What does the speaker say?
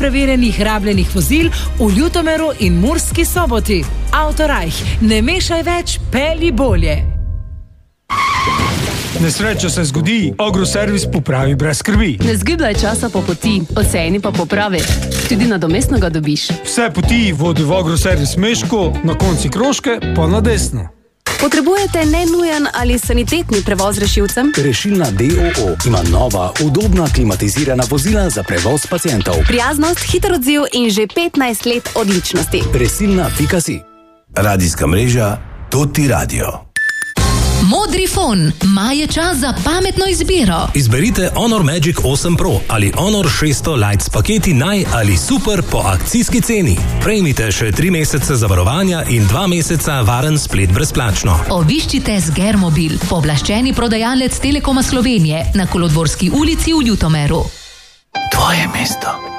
preverjenih rabljenih vozil v Ljutomeru in Murski Soboti. Autorajh, ne mešaj več, pelji bolje. Nesreča se zgodi, Agroservis popravi brez skrbi. Ne zgubljaj časa po poti, oceni pa popravi. Tudi nadomestno ga dobiš. Vse poti vodi v Agroservis Meško, na konci Kroške pa na desno. Potrebujete nenujen ali sanitetni prevoz rešilcem? Rešilna DOO ima nova, udobna, klimatizirana vozila za prevoz pacientov. Prijaznost, hiter odziv in že 15 let odličnosti. Resilna.si. Radijska mreža Toti Radio. Modri fon, je čas za pametno izbiro. Izberite Honor Magic 8 Pro ali Honor 600 Lite s paketi naj ali super po akcijski ceni. Prejmite še 3 mesece zavarovanja in 2 meseca varen splet brezplačno. Obiščite Sgermobil, pooblaščeni prodajalec Telekoma Slovenije na Kolodvorski ulici v Ljutomeru. Tvoje mesto.